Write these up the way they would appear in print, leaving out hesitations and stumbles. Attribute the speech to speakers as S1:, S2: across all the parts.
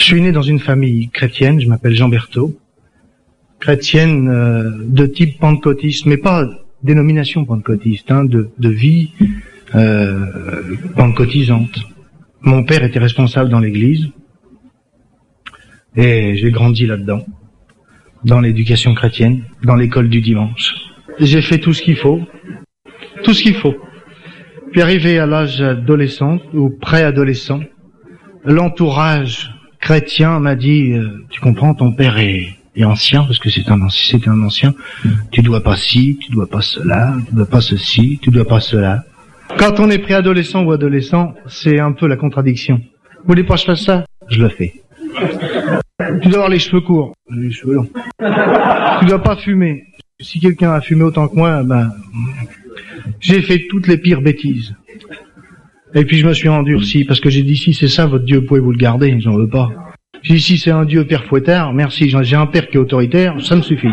S1: Je suis né dans une famille chrétienne, je m'appelle Jean Berthaud, chrétienne de type pentecôtiste, mais pas dénomination pentecôtiste, de vie pentecôtisante. Mon père était responsable dans l'église et j'ai grandi là-dedans, dans l'éducation chrétienne, dans l'école du dimanche. J'ai fait tout ce qu'il faut. Puis arrivé à l'âge adolescent ou préadolescent, l'entourage chrétien m'a dit tu comprends, ton père est ancien, parce que c'était un ancien, tu dois pas ci, tu dois pas cela, tu dois pas ceci, tu dois pas cela. Quand on est préadolescent ou adolescent, c'est un peu la contradiction. Vous voulez pas que je fasse ça? Je le fais. Tu dois avoir les cheveux courts, les cheveux longs. Tu dois pas fumer. Si quelqu'un a fumé autant que moi, j'ai fait toutes les pires bêtises. Et puis je me suis endurci, parce que j'ai dit, si c'est ça votre Dieu, pouvez-vous le garder? J'en veux pas. J'ai dit, si c'est un Dieu père fouettard, merci, j'ai un père qui est autoritaire, ça me suffit.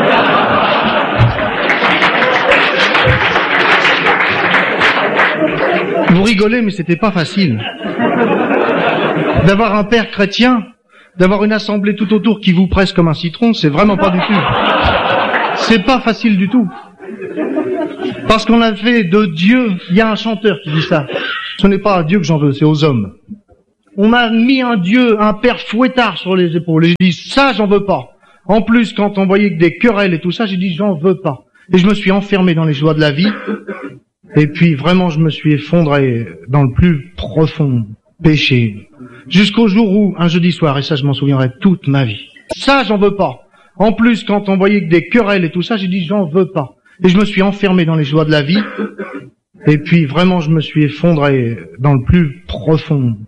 S1: Vous rigolez, mais c'était pas facile. D'avoir un père chrétien, d'avoir une assemblée tout autour qui vous presse comme un citron, c'est vraiment pas du tout. C'est pas facile du tout. Parce qu'on a fait de Dieu, il y a un chanteur qui dit ça. Ce n'est pas à Dieu que j'en veux, c'est aux hommes. On m'a mis un Dieu, un père fouettard sur les épaules. Et j'ai dit, ça, j'en veux pas. En plus, quand on voyait que des querelles et tout ça, j'ai dit, j'en veux pas. Et je me suis enfermé dans les joies de la vie. Et puis, vraiment, je me suis effondré dans le plus profond péché. Jusqu'au jour où, un jeudi soir, et ça, je m'en souviendrai toute ma vie. Ça, j'en veux pas. En plus, quand on voyait que des querelles et tout ça, j'ai dit, j'en veux pas. Et je me suis enfermé dans les joies de la vie. Et puis, vraiment, je me suis effondré dans le plus profond